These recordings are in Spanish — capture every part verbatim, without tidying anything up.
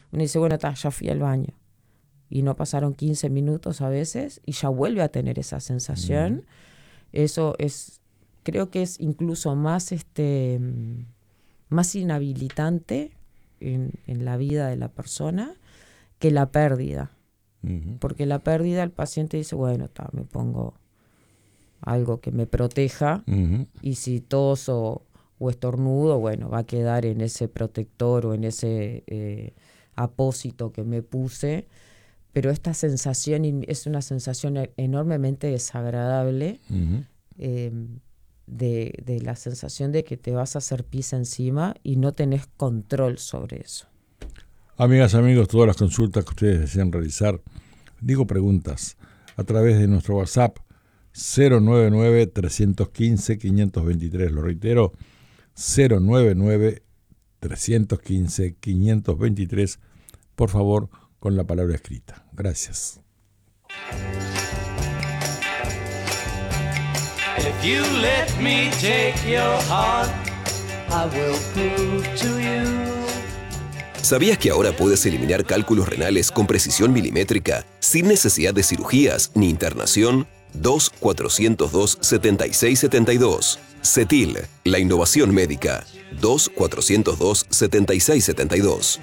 Uno dice, bueno, ta, ya fui al baño. Y no pasaron quince minutos a veces y ya vuelve a tener esa sensación. Mm. Eso es, creo que es incluso más, este, más inhabilitante en, en la vida de la persona que la pérdida. Uh-huh. Porque la pérdida, el paciente dice, bueno, ta, me pongo algo que me proteja, uh-huh. y si toso o estornudo, bueno, va a quedar en ese protector o en ese eh, apósito que me puse. Pero esta sensación es una sensación enormemente desagradable, uh-huh. eh, de, de la sensación de que te vas a hacer pis encima y no tenés control sobre eso. Amigas, amigos, todas las consultas que ustedes desean realizar, digo preguntas, a través de nuestro WhatsApp cero nueve nueve, tres uno cinco, cinco dos tres, lo reitero, cero nueve nueve, tres uno cinco, cinco dos tres, por favor, con la palabra escrita. Gracias. If you let me take your heart, I will prove to you. ¿Sabías que ahora puedes eliminar cálculos renales con precisión milimétrica sin necesidad de cirugías ni internación? dos cuatrocientos dos, setenta y seis setenta y dos. CETIL, la innovación médica. dos cuatrocientos dos, setenta y seis setenta y dos.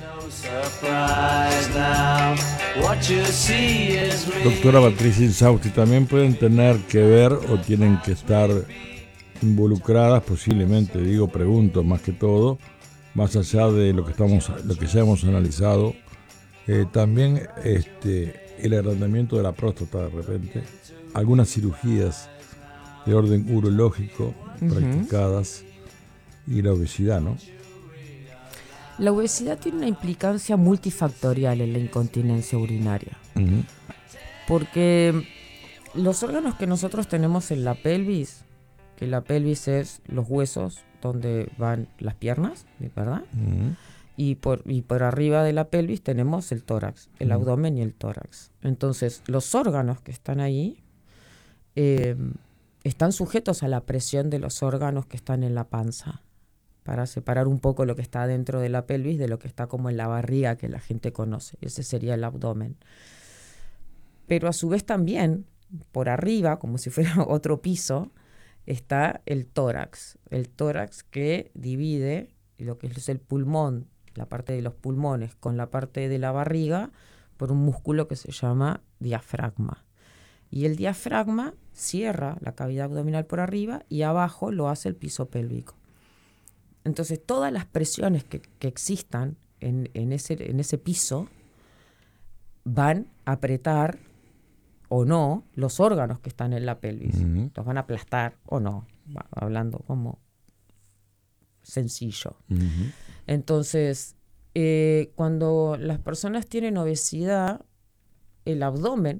Doctora Patricia Insausti, ¿también pueden tener que ver o tienen que estar involucradas posiblemente, digo, pregunto más que todo, más allá de lo que estamos, lo que ya hemos analizado, eh, también este, el agrandamiento de la próstata de repente, algunas cirugías de orden urológico uh-huh. practicadas y la obesidad, ¿no? La obesidad tiene una implicancia multifactorial en la incontinencia urinaria, uh-huh. porque los órganos que nosotros tenemos en la pelvis, que la pelvis es los huesos donde van las piernas, ¿verdad? Uh-huh. Y por, y por arriba de la pelvis tenemos el tórax, el uh-huh. abdomen y el tórax. Entonces, los órganos que están ahí eh, están sujetos a la presión de los órganos que están en la panza, para separar un poco lo que está dentro de la pelvis de lo que está como en la barriga que la gente conoce. Ese sería el abdomen. Pero a su vez también, por arriba, como si fuera otro piso, está el tórax. El tórax que divide lo que es el pulmón, la parte de los pulmones, con la parte de la barriga, por un músculo que se llama diafragma. Y el diafragma cierra la cavidad abdominal por arriba y abajo lo hace el piso pélvico. Entonces, todas las presiones que, que existan en, en, ese, en ese piso van a apretar o no los órganos que están en la pelvis. Uh-huh. Los van a aplastar o no, hablando como sencillo. Uh-huh. Entonces, eh, cuando las personas tienen obesidad, el abdomen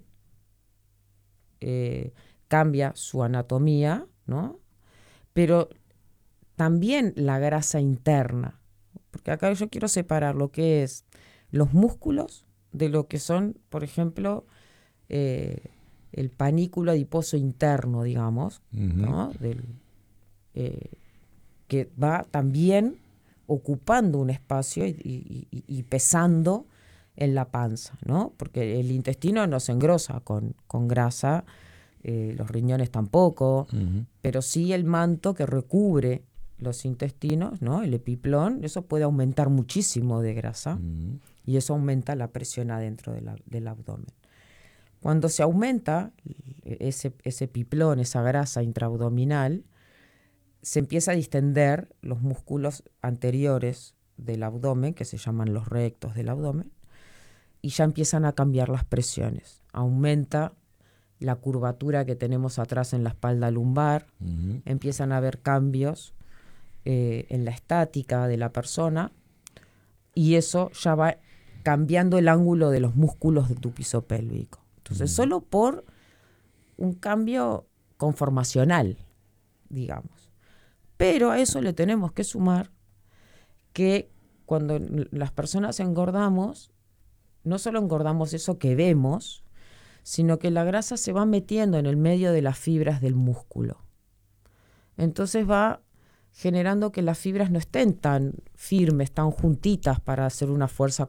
eh, cambia su anatomía, ¿no? Pero también la grasa interna, porque acá yo quiero separar lo que es los músculos de lo que son, por ejemplo, eh, el panículo adiposo interno, digamos, uh-huh. ¿no? Del, eh, que va también ocupando un espacio y, y, y, y pesando en la panza, ¿no? Porque el intestino no se engrosa con, con grasa, eh, los riñones tampoco, uh-huh. pero sí el manto que recubre los intestinos, ¿no? El epiplón, eso puede aumentar muchísimo de grasa uh-huh. y eso aumenta la presión adentro de la, del abdomen. Cuando se aumenta ese, ese epiplón, esa grasa intraabdominal, se empieza a distender los músculos anteriores del abdomen, que se llaman los rectos del abdomen, y ya empiezan a cambiar las presiones. Aumenta la curvatura que tenemos atrás en la espalda lumbar, uh-huh. empiezan a haber cambios Eh, en la estática de la persona y eso ya va cambiando el ángulo de los músculos de tu piso pélvico. Entonces, mm. solo por un cambio conformacional, digamos. Pero a eso le tenemos que sumar que cuando las personas engordamos, no solo engordamos eso que vemos, sino que la grasa se va metiendo en el medio de las fibras del músculo. Entonces va generando que las fibras no estén tan firmes, tan juntitas para hacer una fuerza